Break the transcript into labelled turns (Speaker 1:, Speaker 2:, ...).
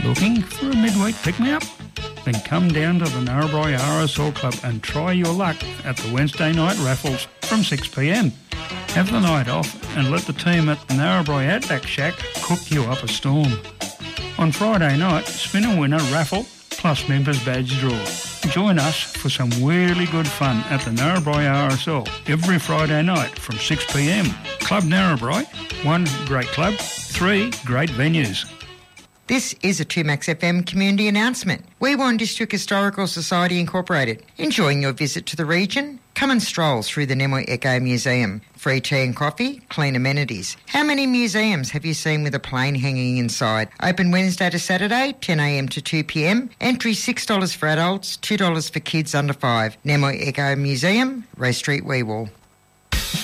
Speaker 1: Looking for a midweek pick-me-up? Then come down to the Narrabri RSL Club and try your luck at the Wednesday night raffles from 6pm. Have the night off and let the team at the Narrabri Outback Shack cook you up a storm. On Friday night, spin a winner raffle plus members badge draw. Join us for some really good fun at the Narrabri RSL every Friday night from 6pm. Club Narrabri, 1 great club, 3 great venues.
Speaker 2: This is a 2Max FM community announcement. Weewarn District Historical Society Incorporated. Enjoying your visit to the region? Come and stroll through the Nemoi Echo Museum. Free tea and coffee, clean amenities. How many museums have you seen with a plane hanging inside? Open Wednesday to Saturday, 10am to 2pm. Entry $6 for adults, $2 for kids under 5. Nemoi Echo Museum, Ray Street, Weewall.